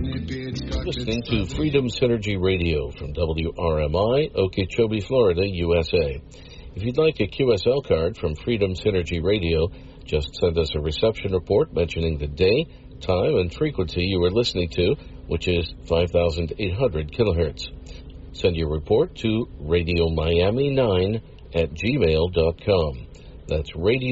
Listening to Freedom Synergy Radio from WRMI, Okeechobee, Florida, USA. If you'd like a QSL card from Freedom Synergy Radio, just send us a reception report mentioning the day, time, and frequency you are listening to, which is 5,800 kilohertz. Send your report to radiomiami9@gmail.com. That's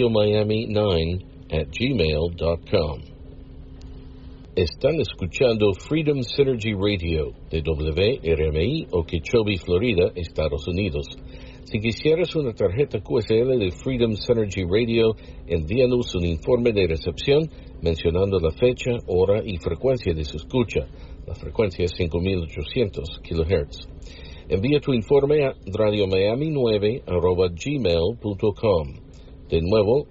radiomiami9@gmail.com. Están escuchando Freedom Synergy Radio de WRMI, Okeechobee, Florida, Estados Unidos. Si quisieras una tarjeta QSL de Freedom Synergy Radio, envíanos un informe de recepción mencionando la fecha, hora y frecuencia de su escucha. La frecuencia es 5,800 kHz. Envía tu informe a radiomiami9@gmail.com. De nuevo,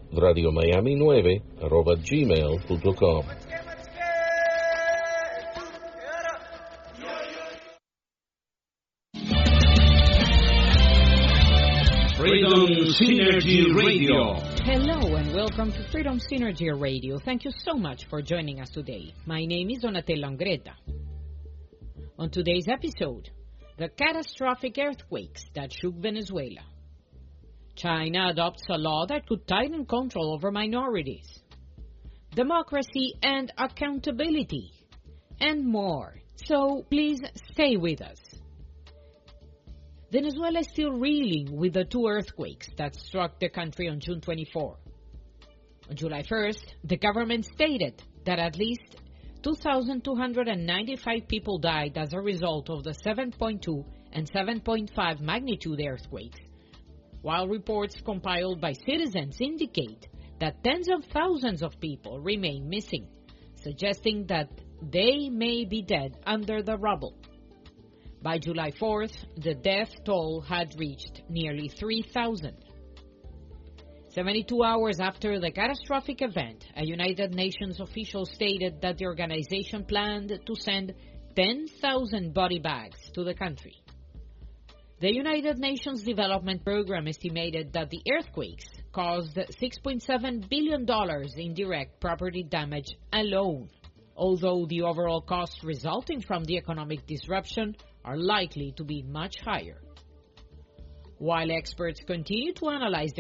radiomiami9@gmail.com. Freedom Synergy Radio. Hello and welcome to Freedom Synergy Radio. Thank you so much for joining us today. My name is Donatella Angreta. On today's episode, the catastrophic earthquakes that shook Venezuela. China adopts a law that could tighten control over minorities. Democracy and accountability. And more. So please stay with us. Venezuela is still reeling with the two earthquakes that struck the country on June 24. On July 1st, the government stated that at least 2,295 people died as a result of the 7.2 and 7.5 magnitude earthquakes, while reports compiled by citizens indicate that tens of thousands of people remain missing, suggesting that they may be dead under the rubble. By July 4th, the death toll had reached nearly 3,000. 72 hours after the catastrophic event, a United Nations official stated that the organization planned to send 10,000 body bags to the country. The United Nations Development Program estimated that the earthquakes caused $6.7 billion in direct property damage alone, although the overall costs resulting from the economic disruption are likely to be much higher. While experts continue to analyze the